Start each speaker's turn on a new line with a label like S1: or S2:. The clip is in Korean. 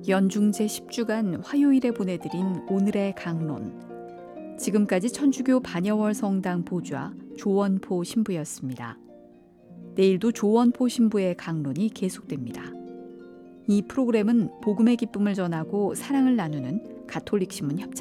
S1: 연중 제10주간 화요일에 보내드린 오늘의 강론. 지금까지 천주교 반여월 성당 보좌 조원포 신부였습니다. 내일도 조원포 신부의 강론이 계속됩니다. 이 프로그램은 복음의 기쁨을 전하고 사랑을 나누는 가톨릭 신문 협찬입니다.